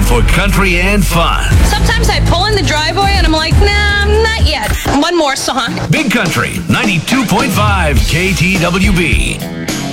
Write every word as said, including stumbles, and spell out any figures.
for country and fun. Sometimes I pull in the driveway and I'm like, nah, not yet. One more song. Big Country, ninety-two point five K T W B.